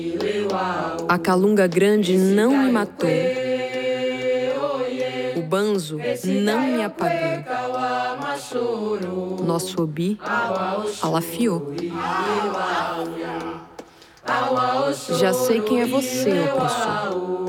A calunga grande não me matou. O banzo não me apagou. Nosso obi alafiou. Já sei quem é você, opressor.